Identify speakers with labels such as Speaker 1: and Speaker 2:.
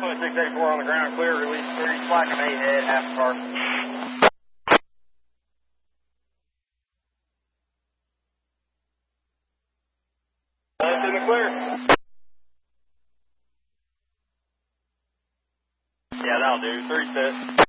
Speaker 1: Pilot 684 on the ground, clear, release 30, slack and A head, half car. Pilot's in the clear. Yeah, that'll do. 30 set.